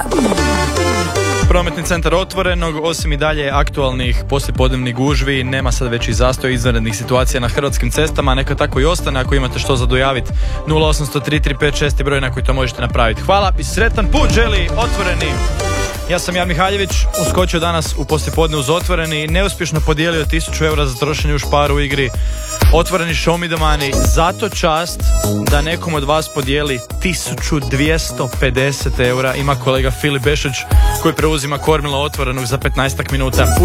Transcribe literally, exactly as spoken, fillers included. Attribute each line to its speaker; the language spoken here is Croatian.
Speaker 1: Prometni centar Otvorenog, osim i dalje aktualnih poslijepodnevnih gužvi, nema sad već i zastoj izvanrednih situacija na hrvatskim cestama, neka tako i ostane. Ako imate što za dojaviti, nula osam nula nula tri tri pet šest je broj na koji to možete napraviti. Hvala i sretan put želi Otvoreni. Ja sam Jan Mihaljević, uskočio danas u poslijepodne uz Otvoreni, neuspješno podijelio tisuću eura za trošenje u Šparu u igri Otvoreni show me the money. Zato čast da nekom od vas podijeli tisuću dvjesto pedeset eura. Ima kolega Filip Bešić koji preuzima kormilo Otvorenog za petnaestak minuta.